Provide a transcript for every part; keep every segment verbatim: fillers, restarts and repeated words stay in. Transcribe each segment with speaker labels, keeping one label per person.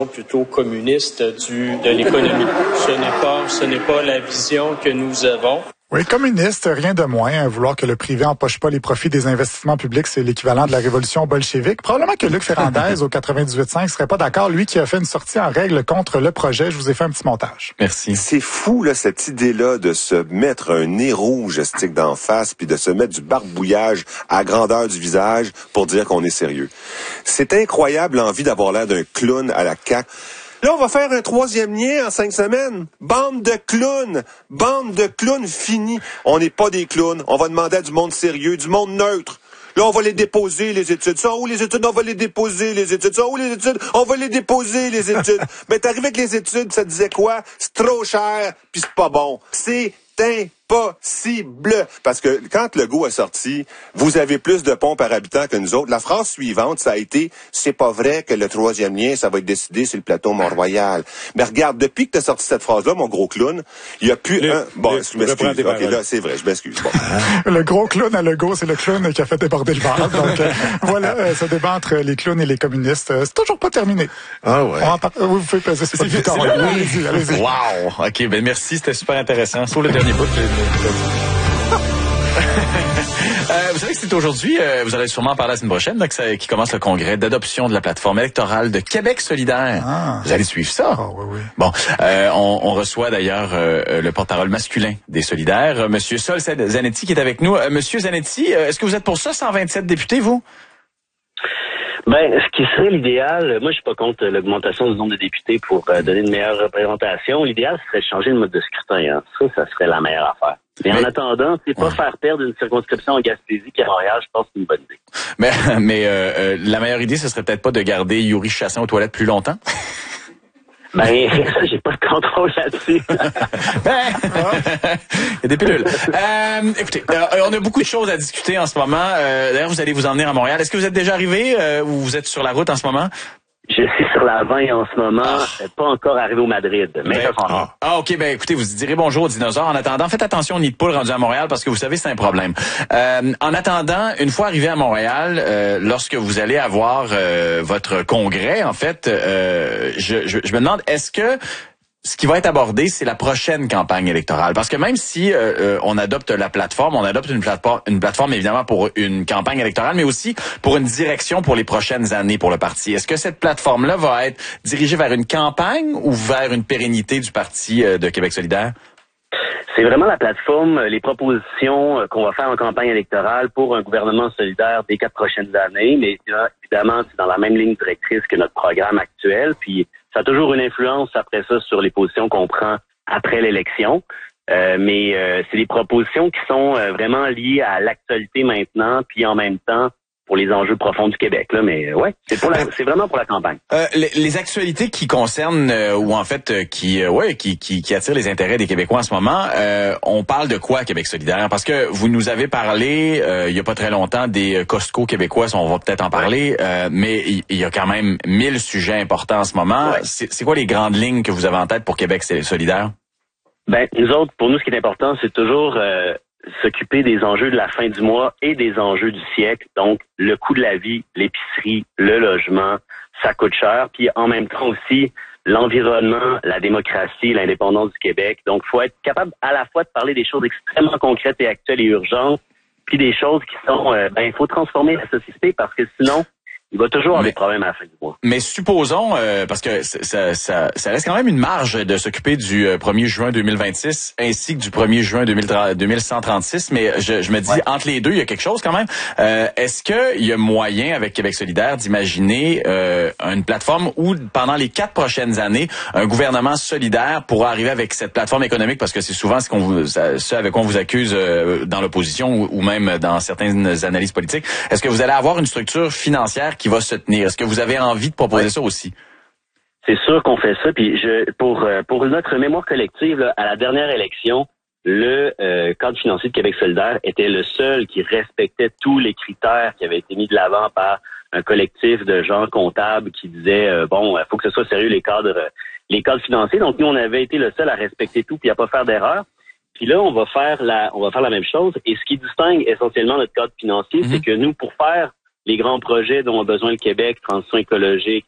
Speaker 1: plutôt communiste du, de l'économie. Ce n'est pas, ce n'est pas la vision que nous avons.
Speaker 2: Oui, communiste, rien de moins. Vouloir que le privé empoche pas les profits des investissements publics, c'est l'équivalent de la révolution bolchevique. Probablement que Luc Ferrandez, au quatre-vingt-dix-huit virgule cinq, serait pas d'accord. Lui qui a fait une sortie en règle contre le projet. Je vous ai fait un petit montage.
Speaker 3: Merci.
Speaker 4: C'est fou, là, cette idée-là de se mettre un nez rouge stick d'en face puis de se mettre du barbouillage à grandeur du visage pour dire qu'on est sérieux. C'est incroyable l'envie d'avoir l'air d'un clown à la C A Q. Là, on va faire un troisième lien en cinq semaines. Bande de clowns. Bande de clowns finis. On n'est pas des clowns. On va demander à du monde sérieux, du monde neutre. Là, on va les déposer, les études. Ça, où les études, on va les déposer, les études. Ça, où les études, on va les déposer, les études. Ben, t'arrives avec les études, ça te disait quoi? C'est trop cher, puis c'est pas bon. C'est impossible. Parce que quand Legault a sorti, vous avez plus de ponts par habitant que nous autres. La phrase suivante, ça a été, c'est pas vrai que le troisième lien, ça va être décidé sur le plateau Mont-Royal. Mais regarde, depuis que tu as sorti cette phrase-là, mon gros clown, il y a plus
Speaker 3: le,
Speaker 4: un... Bon,
Speaker 3: le,
Speaker 4: je m'excuse. OK,
Speaker 3: paroles.
Speaker 4: là, c'est vrai, je m'excuse. Bon.
Speaker 2: Le gros clown à Legault, c'est le clown qui a fait déborder le bar. Donc, euh, voilà, euh, ce débat entre les clowns et les communistes, euh, c'est toujours pas terminé.
Speaker 3: Ah ouais.
Speaker 2: On en par... Vous pouvez peser sur votre bouton. Allez-y, allez-y.
Speaker 3: Wow! OK, ben merci, c'était super intéressant. Sur le dernier bout, Euh, vous savez que c'est aujourd'hui, euh, vous allez sûrement en parler la semaine prochaine, là, que ça, qui commence le congrès d'adoption de la plateforme électorale de Québec solidaire.
Speaker 2: Ah.
Speaker 3: Vous allez suivre ça?
Speaker 2: Ah, oui, oui.
Speaker 3: Bon, euh, on, on reçoit d'ailleurs euh, le porte-parole masculin des solidaires, euh, Monsieur Sol Zanetti, qui est avec nous. Euh, Monsieur Zanetti, euh, est-ce que vous êtes pour ça, cent vingt-sept députés, vous?
Speaker 5: Ben, ce qui serait l'idéal, moi je suis pas contre l'augmentation du nombre de députés pour euh, donner une meilleure représentation. L'idéal ce serait de changer le mode de scrutin. Hein. Ça, ça serait la meilleure affaire. Mais, mais en attendant, c'est pas ouais. faire perdre une circonscription en Gaspésie qu'à Montréal, je pense que c'est une bonne idée.
Speaker 3: Mais, mais euh, euh, la meilleure idée, ce serait peut-être pas de garder Yuri Chassin aux toilettes plus longtemps?
Speaker 5: Ben, ça, j'ai pas de contrôle là-dessus.
Speaker 3: ben, il y a des pilules. Euh, écoutez, euh, on a beaucoup de choses à discuter en ce moment. Euh, d'ailleurs, vous allez vous en venir à Montréal. Est-ce que vous êtes déjà arrivé euh, ou vous êtes sur la route en ce moment?
Speaker 5: Je suis sur la vingt en ce moment, ah. pas encore arrivé au Madrid, mais
Speaker 3: ben,
Speaker 5: ça s'en
Speaker 3: ah. ah, OK, ben écoutez, vous direz bonjour aux dinosaures. En attendant, faites attention aux nids de poules rendus à Montréal parce que vous savez, c'est un problème. Euh, en attendant, une fois arrivé à Montréal, euh, lorsque vous allez avoir euh, votre congrès, en fait, euh, je, je, je me demande, est-ce que ce qui va être abordé, c'est la prochaine campagne électorale. Parce que même si euh, euh, on adopte la plateforme, on adopte une plateforme, une plateforme évidemment pour une campagne électorale, mais aussi pour une direction pour les prochaines années pour le parti. Est-ce que cette plateforme-là va être dirigée vers une campagne ou vers une pérennité du parti euh, de Québec solidaire?
Speaker 5: C'est vraiment la plateforme, les propositions qu'on va faire en campagne électorale pour un gouvernement solidaire des quatre prochaines années, mais évidemment, c'est dans la même ligne directrice que notre programme actuel, puis ça a toujours une influence après ça sur les positions qu'on prend après l'élection, euh, mais euh, c'est des propositions qui sont euh, vraiment liées à l'actualité maintenant, puis en même temps pour les enjeux profonds du Québec. Là, mais ouais, c'est pour la, c'est vraiment pour la campagne.
Speaker 3: Euh, les, les actualités qui concernent euh, ou en fait euh, qui, euh, ouais, qui, qui, qui attirent les intérêts des Québécois en ce moment, euh, on parle de quoi Québec solidaire? Parce que vous nous avez parlé euh, il y a pas très longtemps des Costco québécois, on va peut-être en parler, euh, mais il, il y a quand même mille sujets importants en ce moment. Ouais. C'est, c'est quoi les grandes lignes que vous avez en tête pour Québec solidaire?
Speaker 5: Ben nous autres, pour nous, ce qui est important, c'est toujours euh, s'occuper des enjeux de la fin du mois et des enjeux du siècle. Donc, le coût de la vie, l'épicerie, le logement, ça coûte cher. Puis en même temps aussi, l'environnement, la démocratie, l'indépendance du Québec. Donc, il faut être capable à la fois de parler des choses extrêmement concrètes et actuelles et urgentes, puis des choses qui sont, euh, ben, il faut transformer la société parce que sinon, il va toujours avoir mais, des problèmes à la fin du mois.
Speaker 3: Mais supposons, euh, parce que ça, ça, ça reste quand même une marge de s'occuper du euh, premier juin deux mille vingt-six ainsi que du premier juin deux mille cent trente-six, mais je, je me dis, ouais. entre les deux, il y a quelque chose quand même. Euh, est-ce qu'il y a moyen, avec Québec solidaire, d'imaginer euh, une plateforme où, pendant les quatre prochaines années, un gouvernement solidaire pourra arriver avec cette plateforme économique, parce que c'est souvent ce, qu'on vous, ce avec quoi on vous accuse euh, dans l'opposition ou, ou même dans certaines analyses politiques. Est-ce que vous allez avoir une structure financière qui va se tenir? Est-ce que vous avez envie de proposer ouais. ça aussi?
Speaker 5: C'est sûr qu'on fait ça. Puis je, pour pour notre mémoire collective, là, à la dernière élection, le euh, cadre financier de Québec solidaire était le seul qui respectait tous les critères qui avaient été mis de l'avant par un collectif de gens comptables qui disaient euh, bon, il faut que ce soit sérieux les cadres les cadres financiers. Donc nous, on avait été le seul à respecter tout puis à pas faire d'erreur. Puis là, on va faire la on va faire la même chose. Et ce qui distingue essentiellement notre cadre financier, mm-hmm. c'est que nous, pour faire les grands projets dont a besoin le Québec, transition écologique,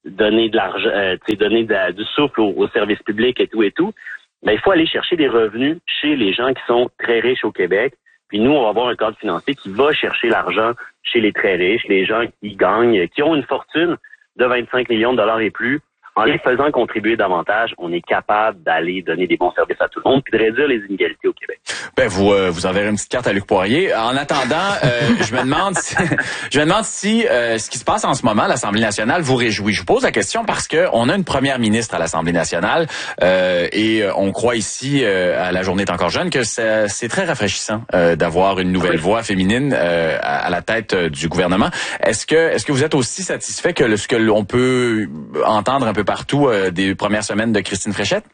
Speaker 5: donner de l'argent, euh, donner de, du souffle au, au service public et tout et tout, ben, il faut aller chercher des revenus chez les gens qui sont très riches au Québec. Puis nous, on va avoir un cadre financier qui va chercher l'argent chez les très riches, les gens qui gagnent, qui ont une fortune de vingt-cinq millions de dollars et plus. En les faisant contribuer davantage, on est capable d'aller donner des bons services à tout le monde puis de réduire les inégalités au Québec.
Speaker 3: Ben vous euh, vous enverrez une petite carte à Luc Poirier. En attendant, euh, je me demande si, je me demande si euh, ce qui se passe en ce moment à l'Assemblée nationale vous réjouit. Je vous pose la question parce que on a une première ministre à l'Assemblée nationale euh, et on croit ici euh, à La Journée est encore jeune que ça, c'est très rafraîchissant euh, d'avoir une nouvelle voix féminine euh, à, à la tête euh, du gouvernement. Est-ce que est-ce que vous êtes aussi satisfait que le, ce que l'on peut entendre un peu partout euh, des premières semaines de Christine Fréchette?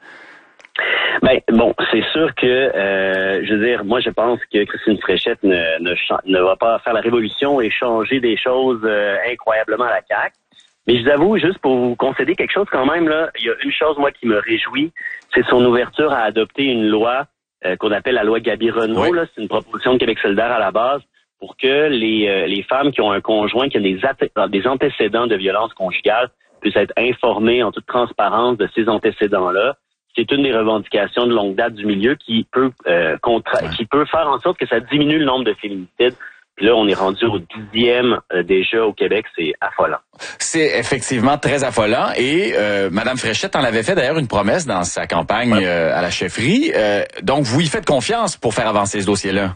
Speaker 5: Ben bon, c'est sûr que euh, je veux dire, moi je pense que Christine Fréchette ne, ne, ne va pas faire la révolution et changer des choses euh, incroyablement à la C A Q. Mais je vous avoue, juste pour vous concéder quelque chose quand même, là, il y a une chose moi qui me réjouit, c'est son ouverture à adopter une loi euh, qu'on appelle la loi Gabi-Renault. Oui. Là, c'est une proposition de Québec solidaire à la base pour que les euh, les femmes qui ont un conjoint qui a des, des antécédents de violence conjugale puissent être informées en toute transparence de ces antécédents-là. C'est une des revendications de longue date du milieu qui peut euh, contra- ouais. qui peut faire en sorte que ça diminue le nombre de féminicides. Puis là, on est rendu au dixième euh, déjà au Québec, c'est affolant.
Speaker 3: C'est effectivement très affolant et euh, Madame Fréchette en avait fait d'ailleurs une promesse dans sa campagne ouais. euh, à la chefferie. Euh, donc, vous y faites confiance pour faire avancer ce dossier-là?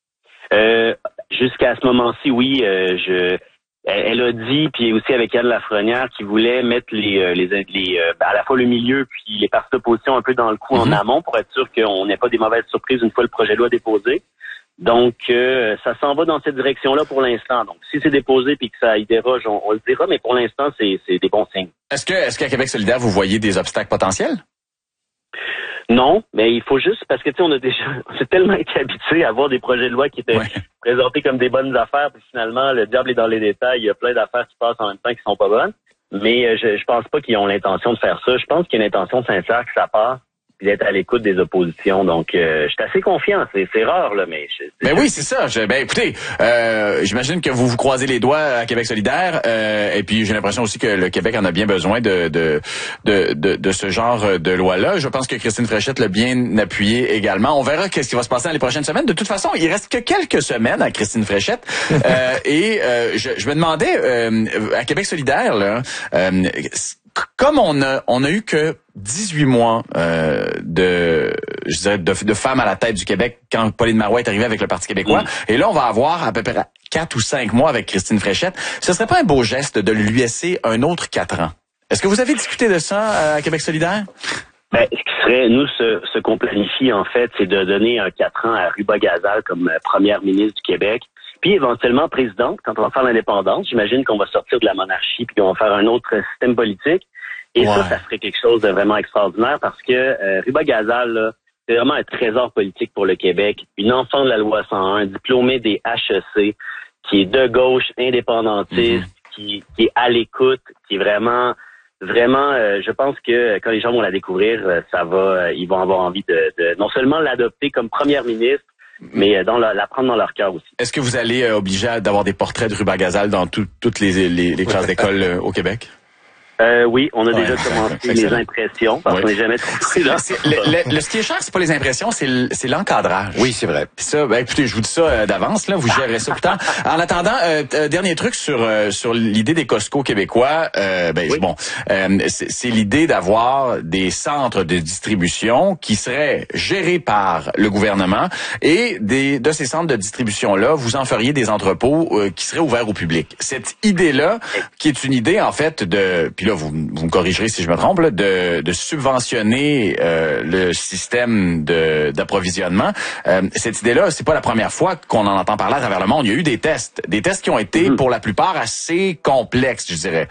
Speaker 5: Euh, jusqu'à ce moment-ci, oui. Euh, je Elle a dit, puis aussi avec Yann Lafrenière, qui voulait mettre les, les, les à la fois le milieu puis les partis d'opposition un peu dans le coup mm-hmm. en amont pour être sûr qu'on n'ait pas des mauvaises surprises une fois le projet de loi déposé. Donc, euh, ça s'en va dans cette direction-là pour l'instant. Donc, si c'est déposé puis que ça y déroge, on, on le dira, mais pour l'instant, c'est, c'est des bons signes.
Speaker 3: Est-ce que, est-ce qu'à Québec solidaire, vous voyez des obstacles potentiels?
Speaker 5: Non, mais il faut juste, parce que tu sais, on a déjà, on s'est tellement été habitué à voir des projets de loi qui étaient ouais. présentés comme des bonnes affaires, puis finalement, le diable est dans les détails, il y a plein d'affaires qui passent en même temps qui sont pas bonnes. Mais euh, je, je pense pas qu'ils ont l'intention de faire ça. Je pense qu'il y a une intention sincère que ça passe, puis d'être à l'écoute des oppositions. Donc, euh, je suis assez confiant. C'est, c'est rare, là, mais... Je,
Speaker 3: ben oui, c'est ça. Je, ben écoutez, euh, j'imagine que vous vous croisez les doigts à Québec solidaire, euh, et puis j'ai l'impression aussi que le Québec en a bien besoin de de de de, de ce genre de loi-là. Je pense que Christine Fréchette l'a bien appuyé également. On verra qu'est-ce qui va se passer dans les prochaines semaines. De toute façon, il reste que quelques semaines à Christine Fréchette. euh, et euh, je, je me demandais, euh, à Québec solidaire, là... Euh, comme on a on a eu que dix-huit mois euh, de je dirais de, de femmes à la tête du Québec quand Pauline Marois est arrivée avec le Parti québécois, mmh. et là on va avoir à peu près quatre ou cinq mois avec Christine Fréchette. Ce serait pas un beau geste de lui laisser un autre quatre ans? Est-ce que vous avez discuté de ça à Québec solidaire?
Speaker 5: Ben, ce qui serait, nous, ce, ce qu'on planifie, en fait, c'est de donner un quatre ans à Ruba Gazal comme euh, première ministre du Québec. Puis éventuellement présidente, quand on va faire l'indépendance, j'imagine qu'on va sortir de la monarchie puis qu'on va faire un autre système politique. Et ouais. ça, ça serait quelque chose de vraiment extraordinaire parce que euh, Ruba Gazal, là, c'est vraiment un trésor politique pour le Québec. Une enfant de la loi cent un, diplômée des H E C, qui est de gauche, indépendantiste, mm-hmm. qui, qui est à l'écoute, qui est vraiment... Vraiment, euh, je pense que quand les gens vont la découvrir, ça va, euh, ils vont avoir envie de, de non seulement l'adopter comme première ministre, mais dans la, la prendre dans leur cœur aussi.
Speaker 3: Est-ce que vous allez euh, obliger d'avoir des portraits de Ruba Gazal dans tout, toutes les, les, les classes d'école euh, au Québec?
Speaker 5: Euh, oui, on a ouais. déjà commencé les impressions parce oui. qu'on n'est jamais trop prudent.
Speaker 3: Le, le, le, ce qui est cher, c'est pas les impressions, c'est, le, c'est l'encadrage.
Speaker 4: Oui, c'est vrai.
Speaker 3: Puis ça, ben écoutez, je vous dis ça euh, d'avance, là, vous gérez ça plus tard. En attendant, euh, euh, dernier truc sur euh, sur l'idée des Costco québécois. Euh, ben oui. bon, euh, c'est, c'est l'idée d'avoir des centres de distribution qui seraient gérés par le gouvernement et des de ces centres de distribution là, vous en feriez des entrepôts euh, qui seraient ouverts au public. Cette idée-là, qui est une idée en fait de puis là, vous, vous me corrigerez si je me trompe, là, de, de subventionner euh, le système de, d'approvisionnement. Euh, cette idée-là, c'est pas la première fois qu'on en entend parler à travers le monde. Il y a eu des tests, des tests qui ont été, mmh. pour la plupart, assez complexes, je dirais.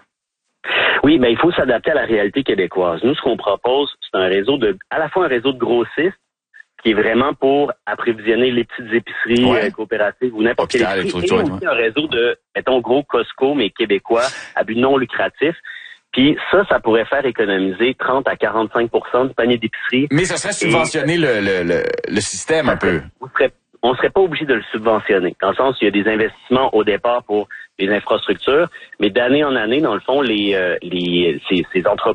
Speaker 5: Oui, ben il faut s'adapter à la réalité québécoise. Nous, ce qu'on propose, c'est un réseau de, à la fois un réseau de grossistes qui est vraiment pour approvisionner les petites épiceries ouais. euh, coopératives ou n'importe quelle épicerie, et aussi ouais. un réseau de, mettons, gros Costco, mais québécois, à but non lucratif. Puis ça, ça pourrait faire économiser trente à quarante-cinq pour cent du panier d'épicerie.
Speaker 3: Mais ça serait subventionner et, le, le, le, le système un peu.
Speaker 5: On serait, on serait pas obligé de le subventionner, dans le sens où il y a des investissements au départ pour les infrastructures, mais d'année en année, dans le fond, les, euh, les ces, ces entreprises